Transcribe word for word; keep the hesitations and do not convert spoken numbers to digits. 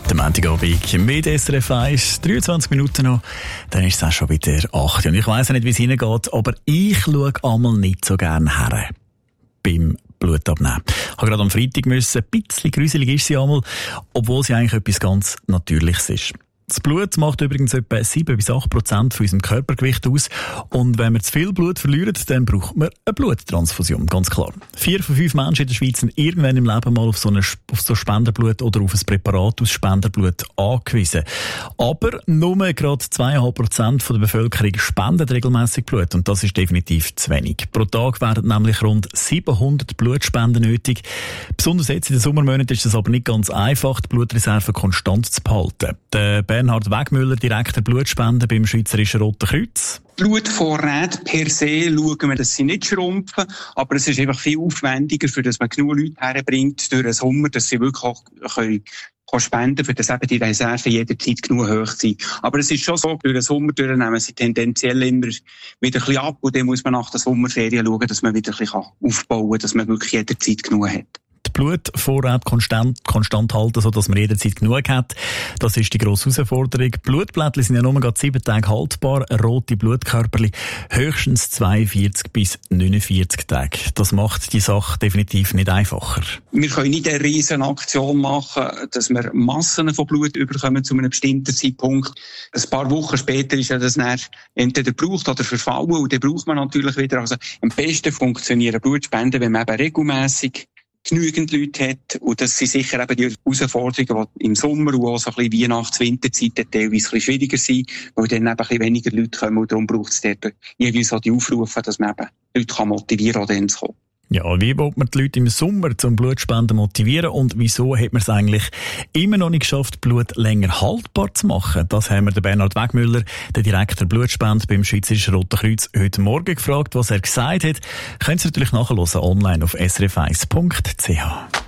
Der Montagabend mit S R F eins, dreiundzwanzig Minuten noch, dann ist es auch schon wieder acht. Und ich weiss nicht, wie es Ihnen geht, aber ich schaue einmal nicht so gerne her beim Blut abnehmen. Ich habe gerade am Freitag müssen, ein bisschen gruselig ist sie einmal, obwohl sie eigentlich etwas ganz Natürliches ist. Das Blut macht übrigens etwa sieben bis acht Prozent von unserem Körpergewicht aus. Und wenn wir zu viel Blut verlieren, dann braucht man eine Bluttransfusion, ganz klar. Vier von fünf Menschen in der Schweiz sind irgendwann im Leben mal auf so, eine, auf so Spenderblut oder auf ein Präparat aus Spenderblut angewiesen. Aber nur gerade zwei Komma fünf Prozent der Bevölkerung spenden regelmässig Blut. Und das ist definitiv zu wenig. Pro Tag werden nämlich rund siebenhundert Blutspenden nötig. Besonders jetzt in den Sommermonaten ist es aber nicht ganz einfach, die Blutreserven konstant zu behalten. Der Bernhard Wegmüller, Direktor Blutspenden beim Schweizerischen Roten Kreuz. Blutvorräte per se schauen wir, dass sie nicht schrumpfen, aber es ist einfach viel aufwendiger, für dass man genug Leute herbringt durch den Sommer, dass sie wirklich auch können kann spenden, für das eben die Reserven jederzeit genug hoch sind. Aber es ist schon so, durch den Sommer nehmen sie tendenziell immer wieder ein bisschen ab und dann muss man nach der Sommerferien schauen, dass man wieder ein bisschen aufbauen kann, dass man wirklich jederzeit genug hat. Die Blutvorräte konstant, konstant halten, sodass man jederzeit genug hat. Das ist die grosse Herausforderung. Blutblättchen sind ja nur gerade sieben Tage haltbar, rote Blutkörperchen höchstens zweiundvierzig bis neunundvierzig Tage. Das macht die Sache definitiv nicht einfacher. Wir können nicht eine riesen Aktion machen, dass wir Massen von Blut überkommen zu einem bestimmten Zeitpunkt. Ein paar Wochen später ist ja das dann entweder gebraucht oder verfallen und dann braucht man natürlich wieder. Also am besten funktionieren Blutspenden, wenn man eben regelmässig genügend Leute hat. Und das sind sicher eben die Herausforderungen, die im Sommer und auch so ein bisschen Weihnachts-Winterzeit teilweise ein bisschen schwieriger sind, weil dann eben ein bisschen weniger Leute kommen und darum braucht es dort irgendwie so die Aufrufe, dass man eben Leute motivieren kann, auch dann zu kommen. Ja, wie will man die Leute im Sommer zum Blutspenden motivieren und wieso hat man es eigentlich immer noch nicht geschafft, Blut länger haltbar zu machen? Das haben wir den Bernhard Wegmüller, den Direktor Blutspende beim Schweizerischen Roten Kreuz, heute Morgen gefragt. Was er gesagt hat, können Sie natürlich nachhören online auf s r f eins punkt c h.